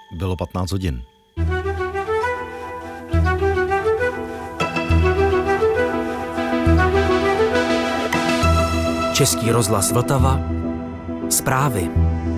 Bylo 15 hodin. Český rozhlas Vltava. Zprávy.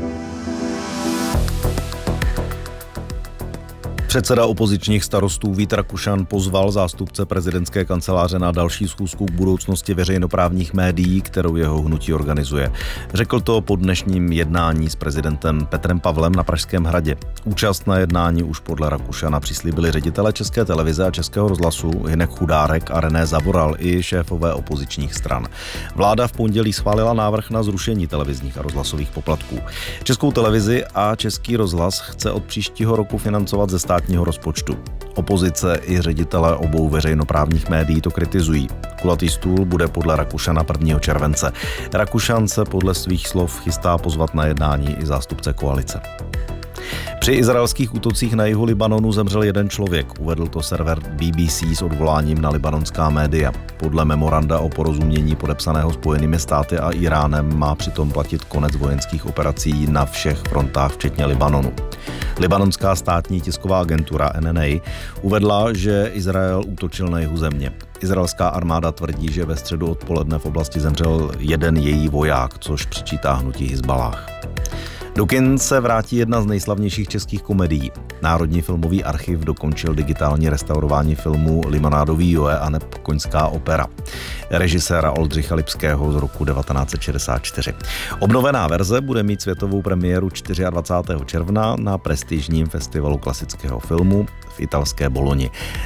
Předseda opozičních Starostů Vít Rakušan pozval zástupce prezidentské kanceláře na další schůzku k budoucnosti veřejnoprávních médií, kterou jeho hnutí organizuje. Řekl to po dnešním jednání s prezidentem Petrem Pavlem na Pražském hradě. Účast na jednání už podle Rakušana přislíbili ředitele České televize a Českého rozhlasu Hynek Chudárek a René Zavoral i šéfové opozičních stran. Vláda v pondělí schválila návrh na zrušení televizních a rozhlasových poplatků. Českou televizi a Český rozhlas chce od příštího roku financovat ze státního rozpočtu. Opozice i ředitelé obou veřejnoprávních médií to kritizují. Kulatý stůl bude podle Rakušana 1. července. Rakušan se podle svých slov chystá pozvat na jednání i zástupce koalice. Při izraelských útocích na jihu Libanonu zemřel jeden člověk, uvedl to server BBC s odvoláním na libanonská média. Podle memoranda o porozumění podepsaného Spojenými státy a Iránem má přitom platit konec vojenských operací na všech frontách, včetně Libanonu. Libanonská státní tisková agentura NNA uvedla, že Izrael útočil na jihu země. Izraelská armáda tvrdí, že ve středu odpoledne v oblasti zemřel jeden její voják, což přičítá hnutí Hizballáh. Do kin se vrátí jedna z nejslavnějších českých komedií. Národní filmový archiv dokončil digitální restaurování filmu Limonádový Joe aneb Koňská opera režiséra Oldřicha Lipského z roku 1964. Obnovená verze bude mít světovou premiéru 24. června na prestižním festivalu klasického filmu v italské Boloni.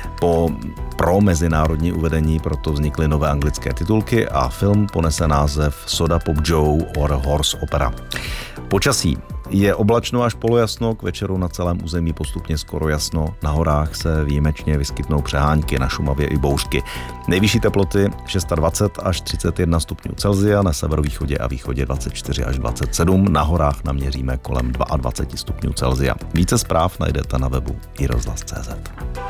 Pro mezinárodní uvedení proto vznikly nové anglické titulky a film ponese název Soda Pop Joe or Horse Opera. Počasí. Je oblačno až polojasno, k večeru na celém území postupně skoro jasno. Na horách se výjimečně vyskytnou přehánky, na Šumavě i bouřky. Nejvyšší teploty 26 až 31 stupňů Celsia, na severovýchodě a východě 24 až 27, na horách naměříme kolem 22 stupňů Celsia. Více zpráv najdete na webu iRozhlas.cz.